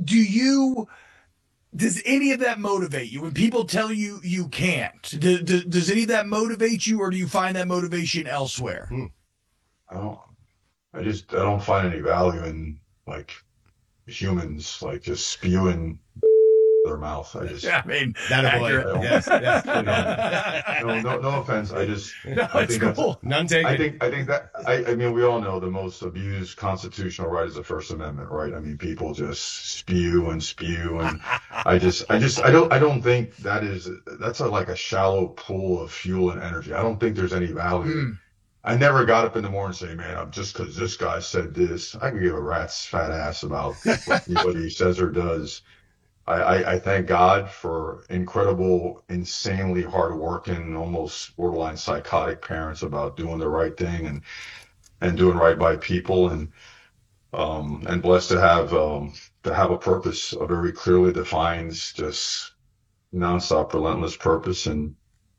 does any of that motivate you when people tell you you can't? Does any of that motivate you, or do you find that motivation elsewhere? I don't. I don't find any value in like humans like just spewing their mouth. Yeah, I mean, That a boy. accurate. Yes, yes. No offense. No, I it's think that's, cool. None taken. I think that, I mean, we all know the most abused constitutional right is the First Amendment, right? I mean, people just spew and spew. And I don't think that's like a shallow pool of fuel and energy. I don't think there's any value. I never got up in the morning and say, man, I'm just because this guy said this, I can give a rat's fat ass about what anybody says or does. I thank God for incredible, insanely hardworking, almost borderline psychotic parents about doing the right thing and doing right by people and blessed to have a purpose, a very clearly defined, just nonstop, relentless purpose. And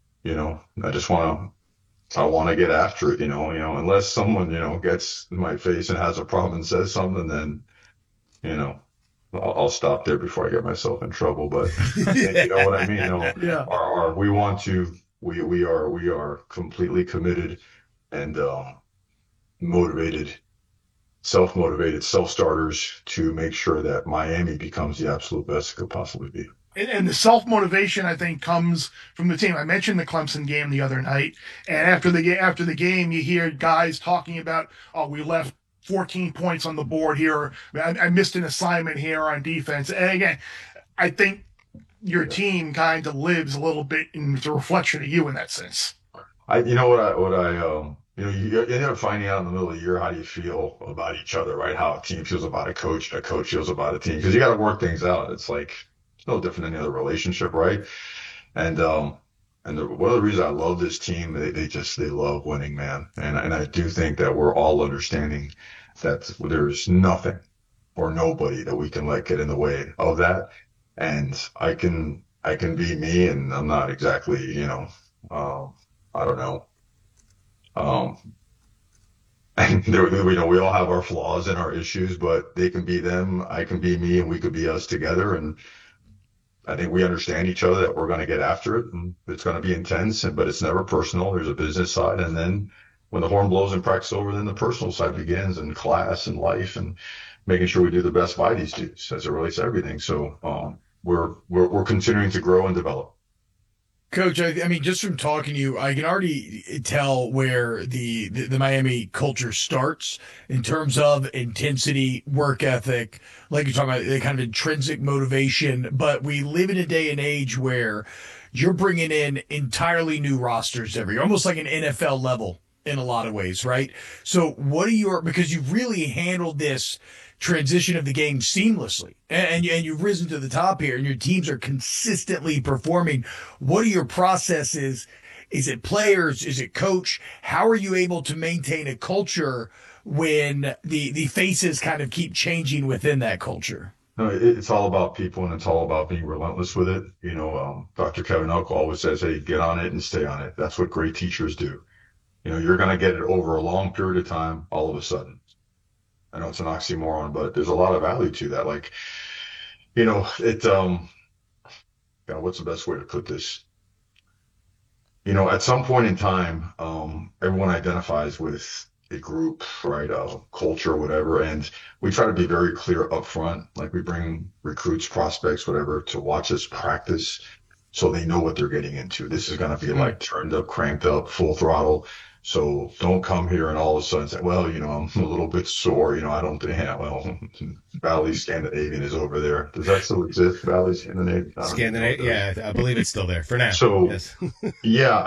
I want to get after it. Unless someone gets in my face and has a problem and says something, then you know. I'll stop there before I get myself in trouble. But you know what I mean. Yeah. We are completely committed and motivated, self-motivated, self-starters to make sure that Miami becomes the absolute best it could possibly be. And the self-motivation, I think, comes from the team. I mentioned the Clemson game the other night, and after the game, you hear guys talking about, oh, we left 14 points on the board here. I missed an assignment here on defense. And again, I think your team kind of lives a little bit in the reflection of you in that sense. You end up finding out in the middle of the year, how do you feel about each other, right? How a team feels about a coach feels about a team, because you got to work things out. It's like, it's no different than any other relationship, right? And one of the reasons I love this team, they love winning, man. And I do think that we're all understanding that there's nothing or nobody that we can let get in the way of that. And I can be me, and I'm not exactly, I don't know. And we all have our flaws and our issues, but they can be them, I can be me, and we could be us together. And I think we understand each other, that we're going to get after it, and it's going to be intense, but it's never personal. There's a business side, and then when the horn blows and practice over, then the personal side begins, and class and life, and making sure we do the best by these dudes as it relates to everything. So we're continuing to grow and develop. Coach, I mean, just from talking to you, I can already tell where the Miami culture starts in terms of intensity, work ethic, like you're talking about, the kind of intrinsic motivation. But we live in a day and age where you're bringing in entirely new rosters every year, almost like an NFL level in a lot of ways, right? So because you've really handled this transition of the game seamlessly, and you've risen to the top here, and your teams are consistently performing. What are your processes? Is it players? Is it coach? How are you able to maintain a culture when the faces kind of keep changing within that culture? No, it's all about people, and it's all about being relentless with it. Dr. Kevin Elko always says, hey, get on it and stay on it. That's what great teachers do. You're going to get it over a long period of time, all of a sudden. I know it's an oxymoron, but there's a lot of value to that. Like, God, what's the best way to put this? At some point in time, everyone identifies with a group, right? Culture, whatever. And we try to be very clear up front. Like, we bring recruits, prospects, whatever, to watch us practice so they know what they're getting into. This is going to be like turned up, cranked up, full throttle. So don't come here and all of a sudden say, well, I'm a little bit sore. I don't think, Valley Scandinavian is over there. Does that still exist, Valley Scandinavian? Yeah, I believe it's still there for now. So, yes. Yeah,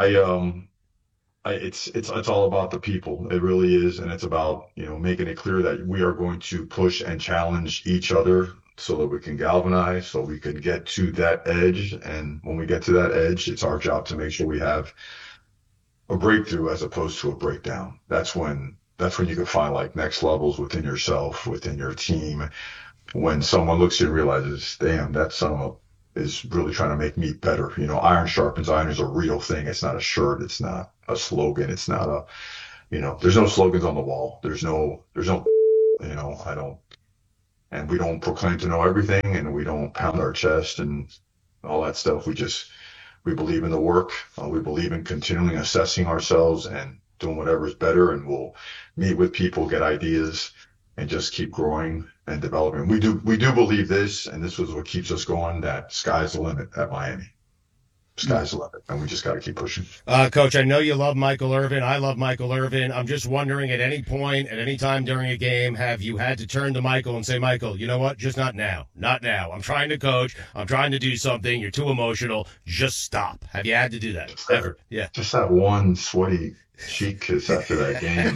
it's all about the people. It really is. And it's about, making it clear that we are going to push and challenge each other so that we can galvanize, so we can get to that edge. And when we get to that edge, it's our job to make sure we have a breakthrough as opposed to a breakdown. That's when you can find like next levels within yourself, within your team. When someone looks at you and realizes, damn, that son is really trying to make me better. Iron sharpens iron is a real thing. It's not a shirt. It's not a slogan. It's not there's no slogans on the wall. There's no, and we don't proclaim to know everything, and we don't pound our chest and all that stuff. We believe in the work. We believe in continually assessing ourselves and doing whatever is better, and we'll meet with people, get ideas, and just keep growing and developing. We do believe this, and this was what keeps us going, that sky's the limit at Miami. Sky's the limit, and we just got to keep pushing. Coach, I know you love Michael Irvin. I love Michael Irvin. I'm just wondering, at any point, at any time during a game, have you had to turn to Michael and say, Michael, you know what? Just not now. Not now. I'm trying to coach. I'm trying to do something. You're too emotional. Just stop. Have you had to do that ever? Yeah. Just that one sweaty cheek kiss after that game.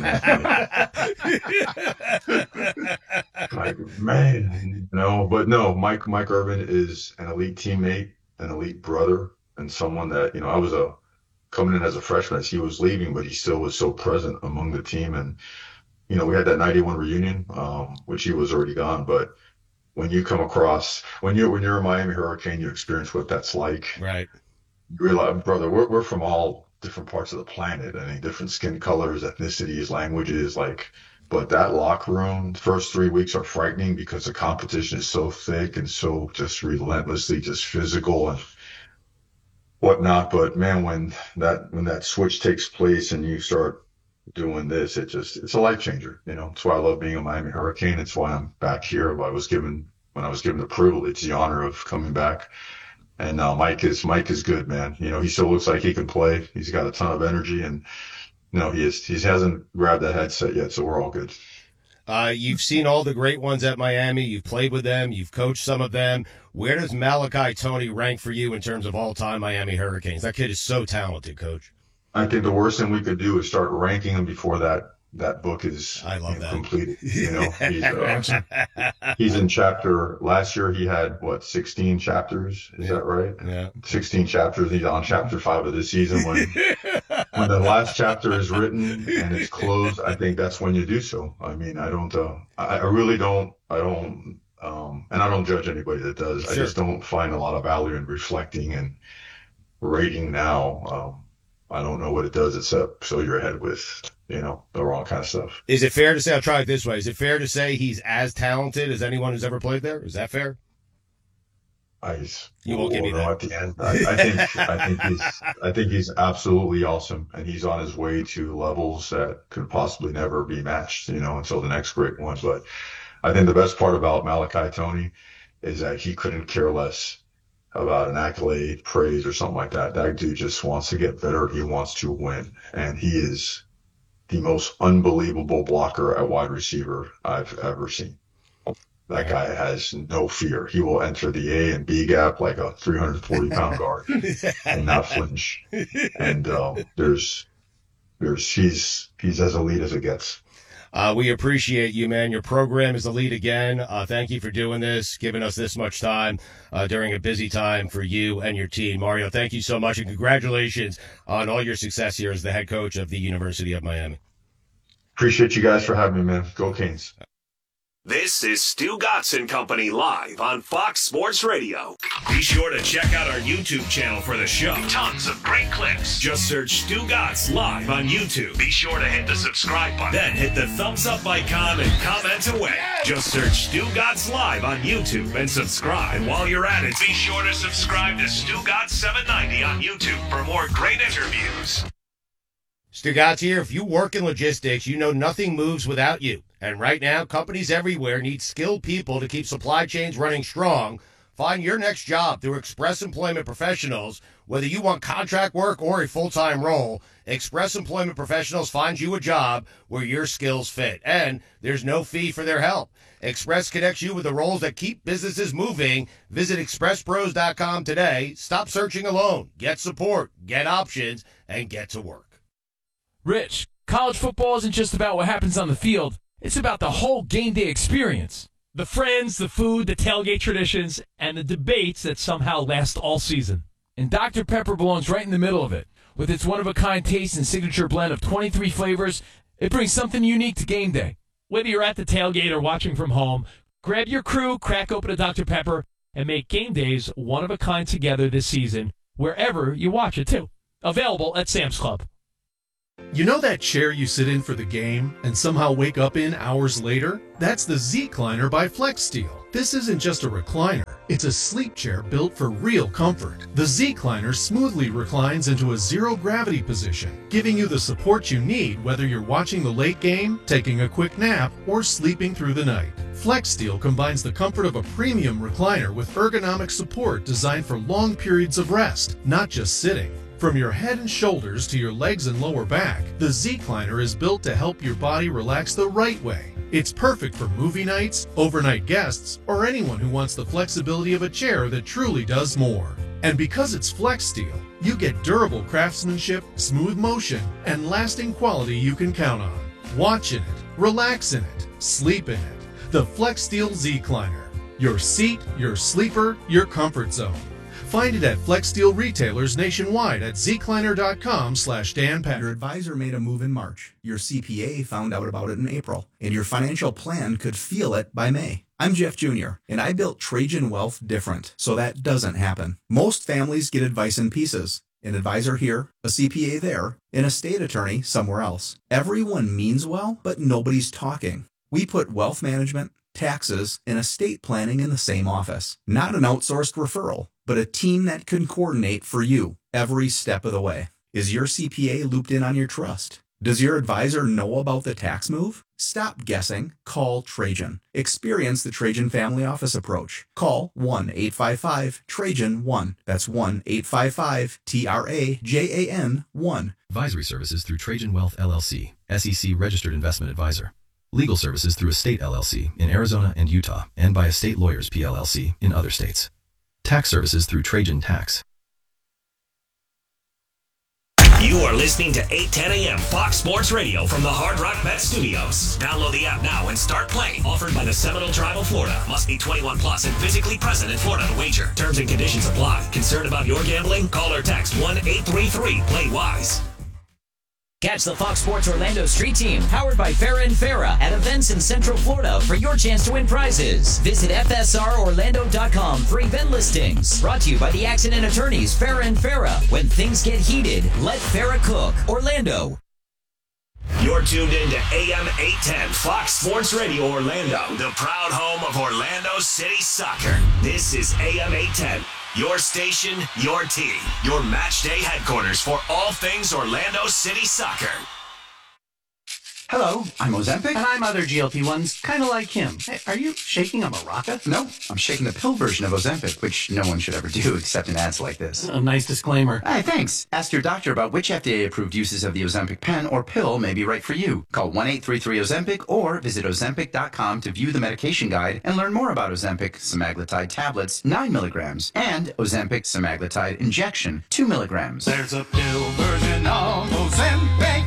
Like, man, no. But no, Mike Irvin is an elite teammate, an elite brother, and someone that, I was coming in as a freshman as he was leaving, but he still was so present among the team. And, we had that 91 reunion, which he was already gone. But when you come across, when you're a Miami Hurricane, you experience what that's like. Right. You realize, brother, we're from all different parts of the planet. I mean, different skin colors, ethnicities, languages, but that locker room, the first 3 weeks are frightening because the competition is so thick and so just relentlessly just physical and whatnot. But man, when that switch takes place and you start doing this, it's a life changer. It's why I love being a Miami Hurricane. It's why I'm back here. When I was given the privilege, the honor of coming back. And Mike is good, man. He still looks like he can play. He's got a ton of energy, and he hasn't grabbed that headset yet, so we're all good. You've seen all the great ones at Miami. You've played with them. You've coached some of them. Where does Malachi Tony rank for you in terms of all-time Miami Hurricanes? That kid is so talented, Coach. I think the worst thing we could do is start ranking him before that book is completed. He's in chapter. Last year he had 16 chapters. Is that right? Yeah. 16 chapters. He's on chapter 5 of this season. When the last chapter is written and it's closed, I think that's when you do so. I mean, I don't. I really don't. I don't. And I don't judge anybody that does. Sure. I just don't find a lot of value in reflecting and rating now. I don't know what it does except fill your head with, the wrong kind of stuff. Is it fair to say, I'll try it this way, is it fair to say he's as talented as anyone who's ever played there? Is that fair? You won't give me that. At the end. I think he's absolutely awesome, and he's on his way to levels that could possibly never be matched, until the next great one. But I think the best part about Malachi Tony is that he couldn't care less about an accolade, praise, or something like that. That dude just wants to get better. He wants to win. And he is the most unbelievable blocker at wide receiver I've ever seen. That guy has no fear. He will enter the A and B gap like a 340-pound guard and not flinch. And he's as elite as it gets. We appreciate you, man. Your program is elite again. Thank you for doing this, giving us this much time during a busy time for you and your team. Mario, thank you so much, and congratulations on all your success here as the head coach of the University of Miami. Appreciate you guys for having me, man. Go Canes. This is Stu Gatz and Company live on Fox Sports Radio. Be sure to check out our YouTube channel for the show. Tons of great clips. Just search Stu Gatz live on YouTube. Be sure to hit the subscribe button. Then hit the thumbs up icon and comment away. Just search Stu Gatz live on YouTube and subscribe. And while you're at it, be sure to subscribe to Stu Gatz 790 on YouTube for more great interviews. Stu Gatz here. If you work in logistics, you know nothing moves without you. And right now, companies everywhere need skilled people to keep supply chains running strong. Find your next job through Express Employment Professionals. Whether you want contract work or a full-time role, Express Employment Professionals finds you a job where your skills fit. And there's no fee for their help. Express connects you with the roles that keep businesses moving. Visit expresspros.com today. Stop searching alone. Get support, get options, and get to work. Rich, college football isn't just about what happens on the field. It's about the whole game day experience. The friends, the food, the tailgate traditions, and the debates that somehow last all season. And Dr. Pepper belongs right in the middle of it. With its one-of-a-kind taste and signature blend of 23 flavors, it brings something unique to game day. Whether you're at the tailgate or watching from home, grab your crew, crack open a Dr. Pepper, and make game days one-of-a-kind together this season, wherever you watch it, too. Available at Sam's Club. You know that chair you sit in for the game and somehow wake up in hours later? That's the Z-Cliner by FlexSteel. This isn't just a recliner. It's a sleep chair built for real comfort. The Z-Cliner smoothly reclines into a zero-gravity position, giving you the support you need whether you're watching the late game, taking a quick nap, or sleeping through the night. FlexSteel combines the comfort of a premium recliner with ergonomic support designed for long periods of rest, not just sitting. From your head and shoulders to your legs and lower back, the Z-Cliner is built to help your body relax the right way. It's perfect for movie nights, overnight guests, or anyone who wants the flexibility of a chair that truly does more. And because it's FlexSteel, you get durable craftsmanship, smooth motion, and lasting quality you can count on. Watch in it, relax in it, sleep in it. The FlexSteel Z-Cliner. Your seat, your sleeper, your comfort zone. Find it at FlexSteel retailers nationwide at zcliner.com/Dan Patrick. Your advisor made a move in March. Your CPA found out about it in April. And your financial plan could feel it by May. I'm Jeff Jr., and I built Trajan Wealth different, so that doesn't happen. Most families get advice in pieces. An advisor here, a CPA there, an estate attorney somewhere else. Everyone means well, but nobody's talking. We put wealth management, taxes, and estate planning in the same office. Not an outsourced referral, but a team that can coordinate for you every step of the way. Is your CPA looped in on your trust? Does your advisor know about the tax move? Stop guessing. Call Trajan. Experience the Trajan Family Office approach. Call 1-855-TRAJAN-1. That's 1-855-TRAJAN-1. Advisory services through Trajan Wealth LLC, SEC registered investment advisor. Legal services through Estate LLC in Arizona and Utah, and by Estate Lawyers PLLC in other states. Tax services through Trajan Tax. You are listening to 8:10 a.m. Fox Sports Radio from the Hard Rock Bet Studios. Download the app now and start playing. Offered by the Seminole Tribe of Florida. Must be 21 plus and physically present in Florida to wager. Terms and conditions apply. Concerned about your gambling? Call or text 1-833-PLAY-WISE. Catch the Fox Sports Orlando Street Team, powered by Farrah and Farrah, at events in Central Florida for your chance to win prizes. Visit FSROrlando.com for event listings. Brought to you by the accident attorneys Farrah and Farrah. When things get heated, let Farrah cook. Orlando. You're tuned in to AM 810 Fox Sports Radio Orlando, the proud home of Orlando City Soccer. This is AM 810. Your station, your team, your match day headquarters for all things Orlando City Soccer. Hello, I'm Ozempic. And I'm other GLP-1s, kind of like him. Hey, are you shaking a maraca? No, I'm shaking the pill version of Ozempic, which no one should ever do except in ads like this. A nice disclaimer. Hey, thanks. Ask your doctor about which FDA-approved uses of the Ozempic pen or pill may be right for you. Call 1-833-OZEMPIC or visit Ozempic.com to view the medication guide and learn more about Ozempic semaglutide tablets, 9 milligrams, and Ozempic semaglutide injection, 2 milligrams. There's a pill version of Ozempic.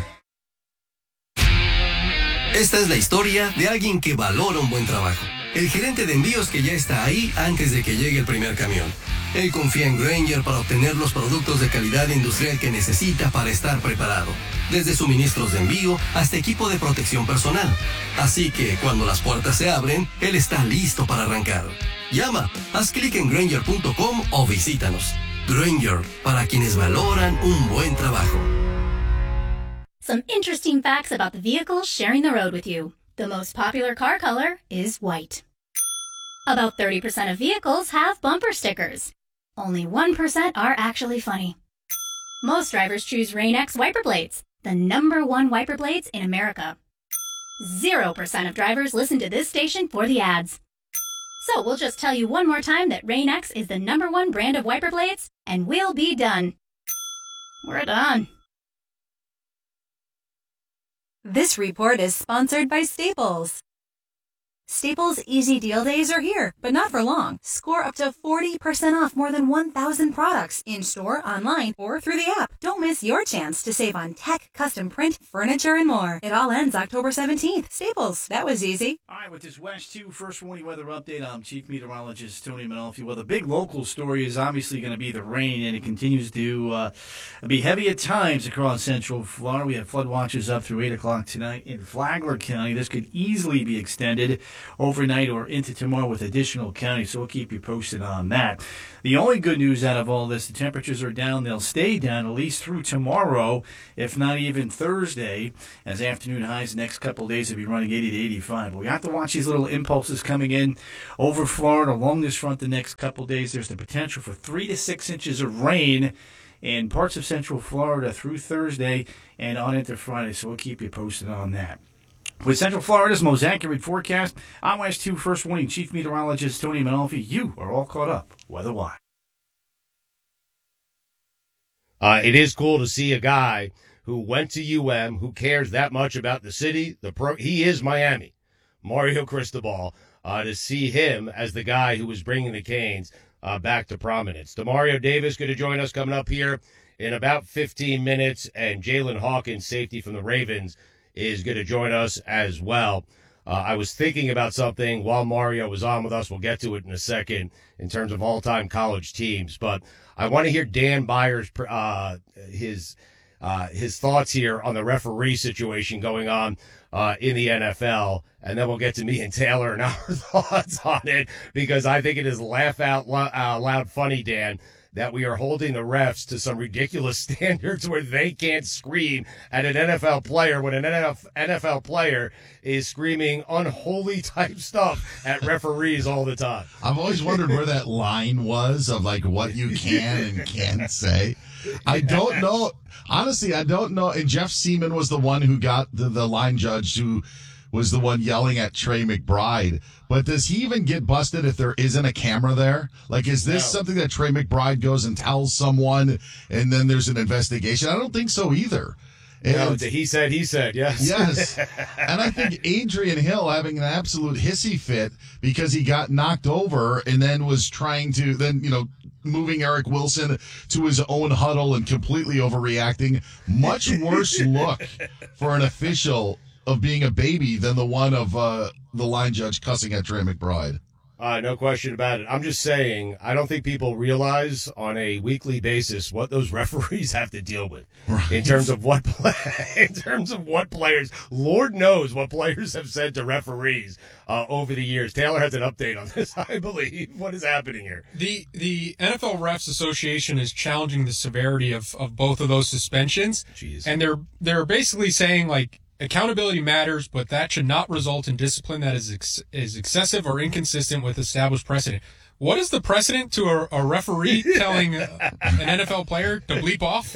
Esta es la historia de alguien que valora un buen trabajo. El gerente de envíos que ya está ahí antes de que llegue el primer camión. Él confía en Grainger para obtener los productos de calidad industrial que necesita para estar preparado. Desde suministros de envío hasta equipo de protección personal. Así que cuando las puertas se abren, él está listo para arrancar. Llama, haz clic en Grainger.com o visítanos. Grainger, para quienes valoran un buen trabajo. Some interesting facts about the vehicles sharing the road with you. The most popular car color is white. About 30% of vehicles have bumper stickers. Only 1% are actually funny. Most drivers choose Rain-X wiper blades, the #1 wiper blades in America. 0% of drivers listen to this station for the ads. So we'll just tell you one more time that Rain-X is the #1 brand of wiper blades, and we'll be done. We're done. This report is sponsored by Staples. Staples Easy Deal Days are here, but not for long. Score up to 40% off more than 1,000 products in-store, online, or through the app. Don't miss your chance to save on tech, custom print, furniture, and more. It all ends October 17th. Staples, that was easy. All right, with this West 2 First Warning Weather Update, I'm Chief Meteorologist Tony Manolfi. Well, the big local story is obviously going to be the rain, and it continues to be heavy at times across Central Florida. We have flood watches up through 8 o'clock tonight in Flagler County. This could easily be extended overnight or into tomorrow with additional counties, so we'll keep you posted on that. The only good news out of all this, the temperatures are down. They'll stay down at least through tomorrow, if not even Thursday, as afternoon highs the next couple of days will be running 80 to 85. We have to watch these little impulses coming in over Florida along this front the next couple of days. There's the potential for 3 to 6 inches of rain in parts of central Florida through Thursday and on into Friday, so we'll keep you posted on that. With Central Florida's most accurate forecast, I'm West 2 First Warning Chief Meteorologist Tony Manolfi. You are all caught up weather-wise. It is cool to see a guy who went to UM, who cares that much about the city. He is Miami, Mario Cristobal. To see him as the guy who was bringing the Canes back to prominence. Demario Davis going to join us coming up here in about 15 minutes, and Jalen Hawkins, safety from the Ravens, is going to join us as well. I was thinking about something while Mario was on with us. We'll get to it in a second in terms of all-time college teams, but I want to hear Dan Byers' his thoughts here on the referee situation going on in the NFL, and then we'll get to me and Taylor and our thoughts on it, because I think it is laugh out loud funny, Dan, that we are holding the refs to some ridiculous standards where they can't scream at an NFL player when an NFL player is screaming unholy type stuff at referees all the time. I've always wondered where that line was of like what you can and can't say. I don't know. Honestly, I don't know. And Jeff Seaman was the one who got the line judge who was the one yelling at Trey McBride. But does he even get busted if there isn't a camera there? Like, is this something that Trey McBride goes and tells someone and then there's an investigation? I don't think so either. And he said, yes. Yes. And I think Adrian Hill having an absolute hissy fit because he got knocked over and then was trying to moving Eric Wilson to his own huddle and completely overreacting. Much worse look for an official of being a baby than the one of the line judge cussing at Trey McBride. No question about it. I'm just saying, I don't think people realize on a weekly basis what those referees have to deal with in terms of what players. Lord knows what players have said to referees over the years. Taylor has an update on this, I believe. What is happening here? The NFL Refs Association is challenging the severity of both of those suspensions. Jeez. And they're basically saying, like, accountability matters, but that should not result in discipline that is excessive or inconsistent with established precedent. What is the precedent to a referee telling an NFL player to bleep off?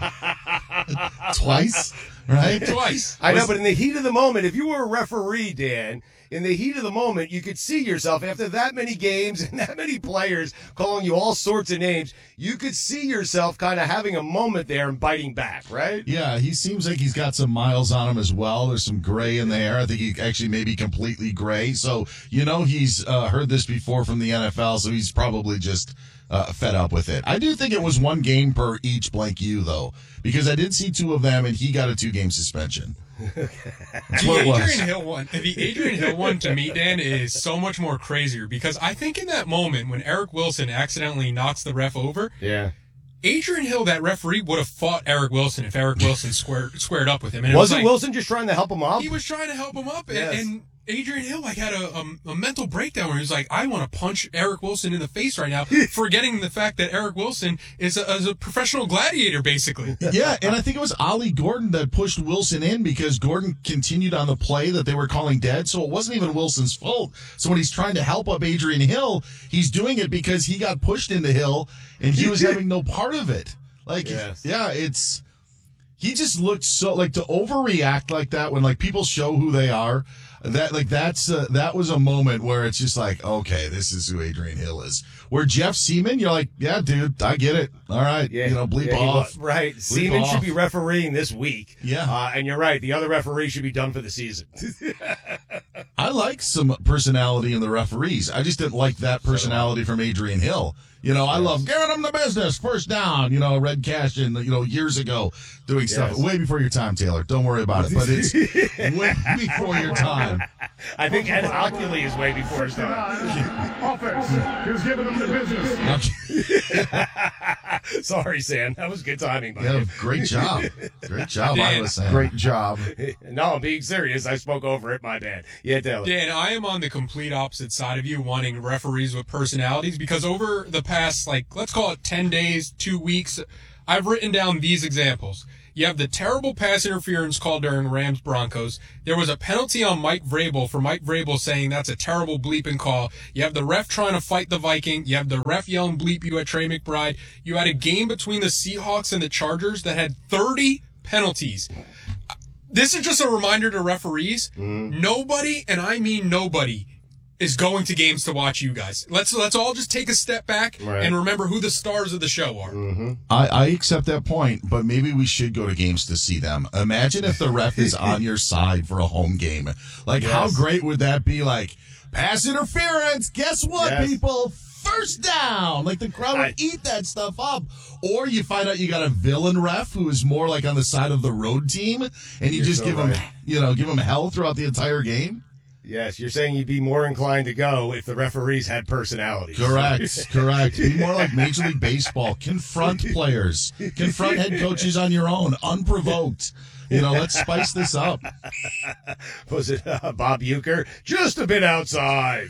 Twice, right? Twice. I know, but in the heat of the moment, if you were a referee, Dan, in the heat of the moment, you could see yourself after that many games and that many players calling you all sorts of names. You could see yourself kind of having a moment there and biting back, right? Yeah, he seems like he's got some miles on him as well. There's some gray in the hair. I think he actually may be completely gray. So, he's heard this before from the NFL, so he's probably just fed up with it. I do think it was one game per each blank U, though, because I did see two of them, and he got a 2-game suspension. The Adrian Hill one to me, Dan, is so much more crazier because I think in that moment when Eric Wilson accidentally knocks the ref over, Adrian Hill, that referee, would have fought Eric Wilson if Eric Wilson squared up with him. And Wasn't Wilson just trying to help him up? He was trying to help him up, and Adrian Hill had a mental breakdown where he was like, I want to punch Eric Wilson in the face right now, forgetting the fact that Eric Wilson is a professional gladiator, basically. Yeah, and I think it was Ollie Gordon that pushed Wilson in because Gordon continued on the play that they were calling dead, so it wasn't even Wilson's fault. So when he's trying to help up Adrian Hill, he's doing it because he got pushed into Hill, and he was having no part of it. He just looked so, to overreact like that when, people show who they are. That was a moment where it's just like, okay, this is who Adrian Hill is. Where Jeff Seaman, you're like, yeah, dude, I get it. All right, bleep off. Right, Seaman should be refereeing this week. Yeah, and you're right. The other referee should be done for the season. I like some personality in the referees. I just didn't like that personality from Adrian Hill. I love giving them the business, first down, Red Cash, and, years ago doing stuff way before your time, Taylor. Don't worry about it, but it's way before your time. I think Ed Ockley is way before his time. Offense. He was giving them the business. Sorry, Sam. That was good timing. Yeah, great job. Great job, Dan, Iowa Sam. Great job. No, I'm being serious. I spoke over it. My bad. Yeah, tell it. Dan, I am on the complete opposite side of you, wanting referees with personalities, because over the past, let's call it 10 days, 2 weeks, I've written down these examples. You have the terrible pass interference call during Rams-Broncos. There was a penalty on Mike Vrabel for Mike Vrabel saying that's a terrible bleeping call. You have the ref trying to fight the Viking. You have the ref yelling bleep you at Trey McBride. You had a game between the Seahawks and the Chargers that had 30 penalties. This is just a reminder to referees. Nobody, and I mean nobody, is going to games to watch you guys. Let's all just take a step back and remember who the stars of the show are. I accept that point, but maybe we should go to games to see them. Imagine if the ref is on your side for a home game. How great would that be? Pass interference. Guess what, people? First down. The crowd would eat that stuff up. Or you find out you got a villain ref who is more on the side of the road team, and you just give him hell throughout the entire game. Yes, you're saying you'd be more inclined to go if the referees had personalities. Correct. Be more like Major League Baseball. Confront players. Confront head coaches on your own, unprovoked. Let's spice this up. Was it Bob Uecker? Just a bit outside.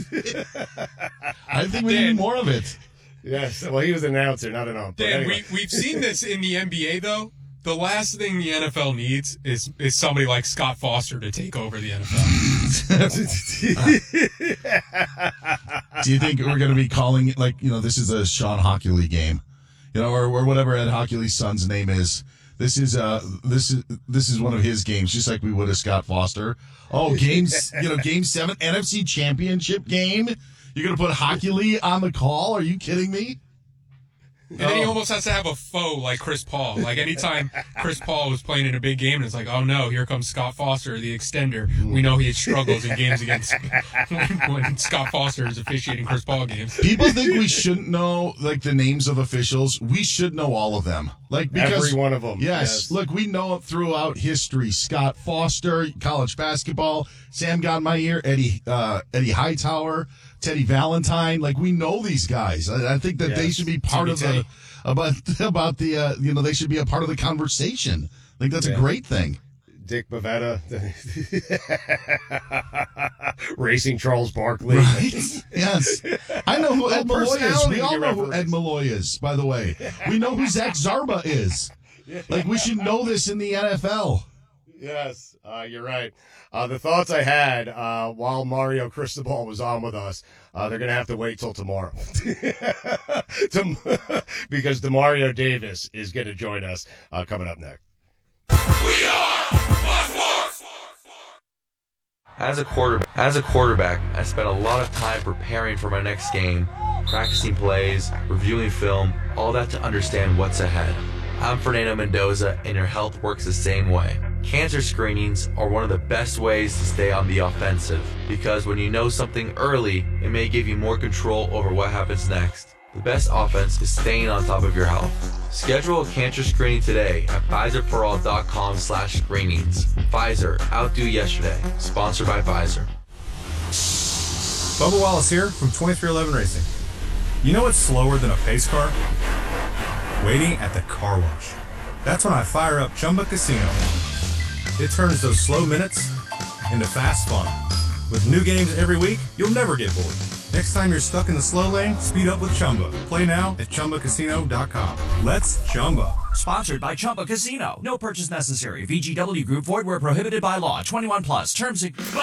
I think we need more of it. Yes, well, he was an announcer, not an ump. Dan, anyway. we've seen this in the NBA, though. The last thing the NFL needs is somebody like Scott Foster to take over the NFL. Do you think we're going to be calling it this is a Sean Hockley game, or whatever Ed Hockley's son's name is? This is one of his games, just like we would have Scott Foster. Oh, game 7 NFC Championship game. You're going to put Hockley on the call? Are you kidding me? And then he almost has to have a foe like Chris Paul. Anytime Chris Paul was playing in a big game, and it's oh no, here comes Scott Foster, the extender. We know he struggles in games against when Scott Foster is officiating Chris Paul games. People think we shouldn't know the names of officials. We should know all of them. Because every one of them. Yes. Look, we know throughout history. Scott Foster, college basketball, Sam Godmeyer, Eddie Hightower, Teddy Valentine. We know these guys. I think that they should be part of the they should be a part of the conversation. I think that's a great thing. Dick Bavetta, racing Charles Barkley. Right? Yes. I know who Ed Malloy is. We all know who Ed Malloy is, by the way. We know who Zach Zarba is. We should know this in the NFL. Yes, you're right. The thoughts I had while Mario Cristobal was on with us, they're going to have to wait till tomorrow. Because DeMario Davis is going to join us coming up next. As a quarterback, I spent a lot of time preparing for my next game, practicing plays, reviewing film, all that to understand what's ahead. I'm Fernando Mendoza, and your health works the same way. Cancer screenings are one of the best ways to stay on the offensive, because when you know something early, it may give you more control over what happens next. The best offense is staying on top of your health. Schedule a cancer screening today at PfizerForAll.com/screenings. Pfizer, outdo yesterday. Sponsored by Pfizer. Bubba Wallace here from 2311 Racing. You know what's slower than a pace car? Waiting at the car wash. That's when I fire up Chumba Casino. It turns those slow minutes into fast fun. With new games every week, you'll never get bored. Next time you're stuck in the slow lane, speed up with Chumba. Play now at ChumbaCasino.com. Let's Chumba. Sponsored by Chumba Casino. No purchase necessary. VGW Group. Void where prohibited by law. 21 plus. Terms